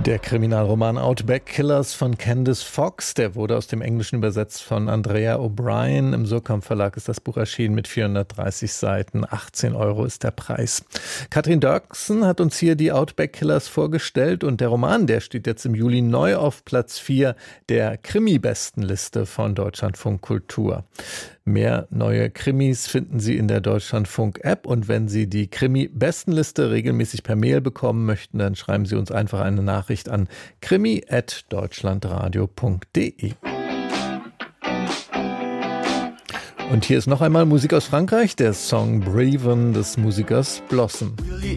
Der Kriminalroman Outback Killers von Candice Fox, der wurde aus dem Englischen übersetzt von Andrea O'Brien. Im Surkamp Verlag ist das Buch erschienen mit 430 Seiten. 18 € ist der Preis. Katrin Dörksen hat uns hier die Outback Killers vorgestellt und der Roman, der steht jetzt im Juli neu auf Platz 4 der Krimi-Bestenliste von Deutschlandfunk Kultur. Mehr neue Krimis finden Sie in der Deutschlandfunk-App und wenn Sie die Krimi-Bestenliste regelmäßig per Mail bekommen möchten, dann schreiben Sie uns einfach eine Nachricht an krimi@deutschlandradio.de. Und hier ist noch einmal Musik aus Frankreich, der Song Braven des Musikers Blossom. Really